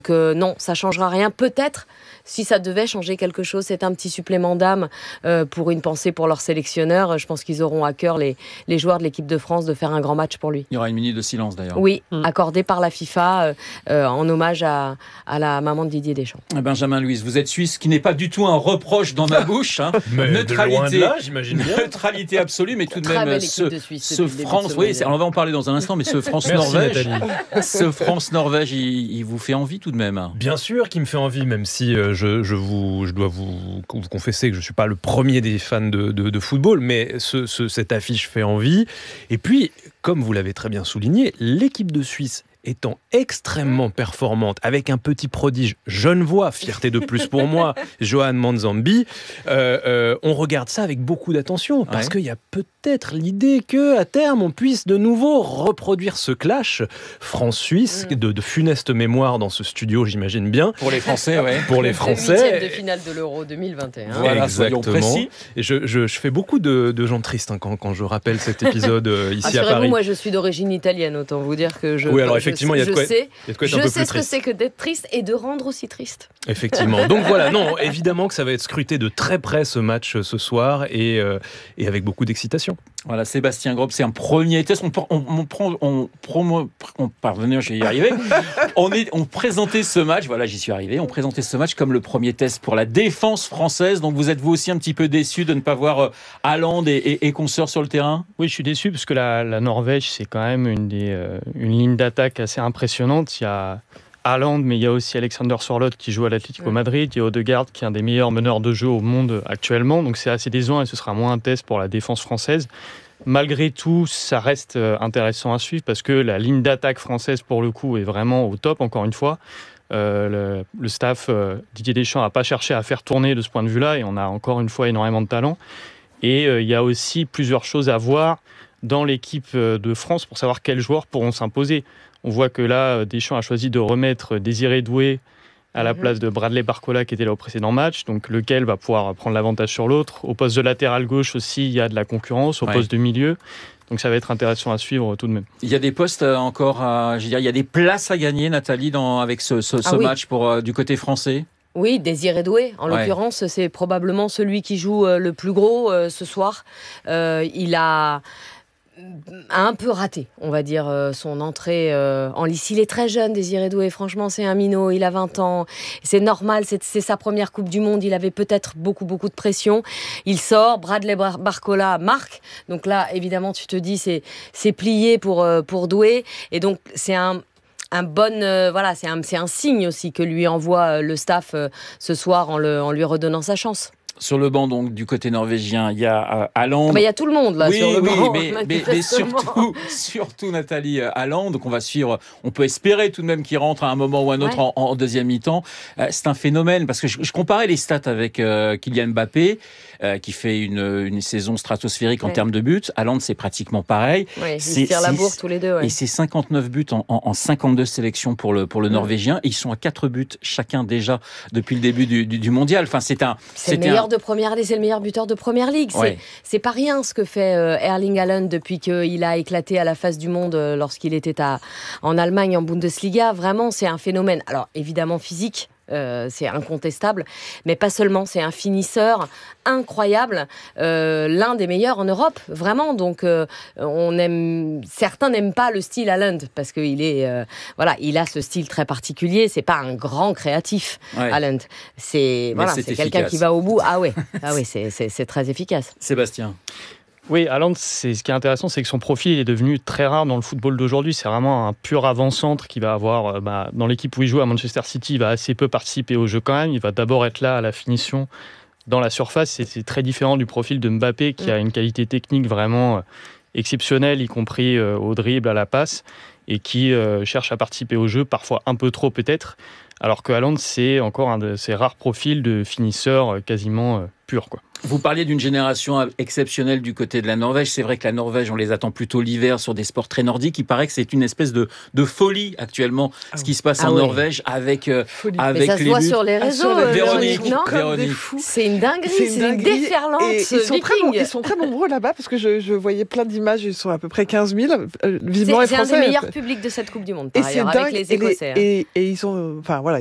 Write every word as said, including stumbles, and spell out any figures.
que non, ça changera rien. Peut-être si ça devait changer quelque chose, c'est un petit supplément d'âme euh, pour une pensée pour leur sélectionneur. Je pense qu'ils auront à cœur, les, les joueurs de l'équipe de France, de faire un grand match pour lui. Il y aura une minute de silence d'ailleurs. Oui, mmh. accordée par la FIFA euh, euh, en hommage à, à la maman de Didier Deschamps. Benjamin Louise, vous êtes suisse, ce qui n'est pas du tout un reproche dans ma bouche. Hein. Neutralité, de loin de là, j'imagine bien. Neutralité absolue, mais tout de même ce, de Suisse, ce France. Oui, on va en parler dans un instant, mais ce France-Norvège, ce France-Norvège, il, il vous fait envie tout de même. Bien sûr qu'il me fait envie, même si euh, je, je, vous, je dois vous, vous confesser que je ne suis pas le premier des fans de, de, de football, mais ce, ce, cette affiche fait envie. Et puis, comme vous l'avez très bien souligné, l'équipe de Suisse étant extrêmement performante, avec un petit prodige genevois, fierté de plus pour moi, Johan Manzambi, euh, euh, on regarde ça avec beaucoup d'attention, parce ouais. qu'il y a peut-être l'idée qu'à terme, on puisse de nouveau reproduire ce clash France-Suisse, mmh. de, de funeste mémoire dans ce studio, j'imagine bien. Pour les Français, oui. Pour les Français. Le huitième de finale de l'Euro deux mille vingt et un. Voilà, exactement. Et je, je, je fais beaucoup de, de gens tristes hein, quand, quand je rappelle cet épisode euh, ici à Paris. Moi, je suis d'origine italienne, autant vous dire que je... Oui, alors effectivement, il y a de quoi, sais, il y a de quoi être je un peu sais plus ce que triste. c'est que d'être triste et de rendre aussi triste. Effectivement. Donc voilà, non, évidemment que ça va être scruté de très près ce match ce soir et, euh, et avec beaucoup d'excitation. Voilà, Sébastien Grob, c'est un premier test. On, on, on prend, on promo, on parvenir, je vais y arriver. on est, on présentait ce match. Voilà, j'y suis arrivé. On présentait ce match comme le premier test pour la défense française. Donc vous êtes vous aussi un petit peu déçu de ne pas voir Haaland et, et, et consorts sur le terrain ? Oui, je suis déçu parce que la, la Norvège, c'est quand même une des, euh, une ligne d'attaque assez impressionnante. Il y a Haaland, mais il y a aussi Alexander Sørloth qui joue à l'Atlético Madrid. Il y a Odegaard qui est un des meilleurs meneurs de jeu au monde actuellement. Donc c'est assez décevant et ce sera moins un test pour la défense française. Malgré tout, ça reste intéressant à suivre parce que la ligne d'attaque française, pour le coup, est vraiment au top, encore une fois. Euh, le, le staff euh, Didier Deschamps n'a pas cherché à faire tourner de ce point de vue-là et on a encore une fois énormément de talent. Et euh, il y a aussi plusieurs choses à voir dans l'équipe de France pour savoir quels joueurs pourront s'imposer. On voit que là, Deschamps a choisi de remettre Désiré Doué à la place de Bradley Barcola qui était là au précédent match, donc lequel va pouvoir prendre l'avantage sur l'autre. Au poste de latéral gauche aussi, il y a de la concurrence, au ouais. poste de milieu. Donc ça va être intéressant à suivre tout de même. Il y a des postes encore, à, je veux dire, il y a des places à gagner, Nathalie, dans, avec ce, ce, ce ah, match oui. pour, euh, du côté français. Oui, Désiré Doué, en ouais. l'occurrence, c'est probablement celui qui joue euh, le plus gros euh, ce soir. Euh, il a... a un peu raté, on va dire, euh, son entrée euh, en lice. Il est très jeune, Désiré Doué, franchement, c'est un minot, il a vingt ans, c'est normal, c'est, c'est sa première Coupe du Monde, il avait peut-être beaucoup, beaucoup de pression. Il sort, Bradley Bar- Barcola marque, donc là, évidemment, tu te dis, c'est, c'est plié pour, euh, pour Doué, et donc c'est un... Un bon, euh, voilà, c'est un, c'est un signe aussi que lui envoie euh, le staff euh, ce soir en, le, en lui redonnant sa chance. Sur le banc, donc, du côté norvégien, il y a euh, Haaland. Il y a tout le monde, là, oui, sur le oui, banc. Mais, mais, mais surtout, surtout, Nathalie, Haaland. Donc, on va suivre, on peut espérer tout de même qu'il rentre à un moment ou à un autre ouais. en, en deuxième mi-temps. Euh, c'est un phénomène, parce que je, je comparais les stats avec euh, Kylian Mbappé, euh, qui fait une, une saison stratosphérique ouais. en termes de buts. Haaland, c'est pratiquement pareil. Ouais, ils se tirent la bourre tous les deux. Ouais. Et c'est cinquante-neuf buts en, en, en cinquante-deux sélections pour le, pour le ouais. Norvégien. Et ils sont à quatre buts chacun déjà depuis le début du, du, du mondial. Enfin, c'est un... C'est le meilleur un... de première ligue, c'est le meilleur buteur de première ligue. Ouais. C'est, c'est pas rien ce que fait euh, Erling Haaland depuis qu'il a éclaté à la face du monde euh, lorsqu'il était à, en Allemagne, en Bundesliga. Vraiment, c'est un phénomène. Alors, évidemment, physique. Euh, c'est incontestable, mais pas seulement, c'est un finisseur incroyable, euh, l'un des meilleurs en Europe, vraiment. Donc, euh, on aime, certains n'aiment pas le style Haaland parce qu'il est, euh, voilà, il a ce style très particulier. C'est pas un grand créatif, ouais. Haaland. C'est, voilà, c'est, c'est quelqu'un qui va au bout. Ah ouais, ah ouais, c'est, c'est, c'est très efficace. Sébastien. Oui, Haaland, c'est, ce qui est intéressant, c'est que son profil est devenu très rare dans le football d'aujourd'hui. C'est vraiment un pur avant-centre qui va avoir, euh, bah, dans l'équipe où il joue à Manchester City, il va assez peu participer au jeu quand même. Il va d'abord être là à la finition dans la surface. C'est, c'est très différent du profil de Mbappé qui mmh. a une qualité technique vraiment euh, exceptionnelle, y compris euh, au dribble, à la passe, et qui euh, cherche à participer au jeu, parfois un peu trop peut-être. Alors que Haaland, c'est encore un de ces rares profils de finisseur euh, quasiment euh, pur, quoi. Vous parliez d'une génération exceptionnelle du côté de la Norvège. C'est vrai que la Norvège, on les attend plutôt l'hiver sur des sports très nordiques. Il paraît que c'est une espèce de, de folie actuellement, ah ce qui se passe ah en ouais. Norvège avec, euh, avec Mais ça les se voit buts. sur les réseaux. Ah, sur les... Véronique, non Véronique. C'est une dinguerie, c'est une, c'est une déferlante. Et ils, sont très bon, ils sont très nombreux là-bas parce que je, je voyais plein d'images. Ils sont à peu près quinze mille. Euh, vivement c'est, les c'est Français. C'est un des meilleurs publics de cette Coupe du Monde, par et ailleurs, c'est avec dingue, les Écossais. Et, les, et, et ils sont, enfin voilà.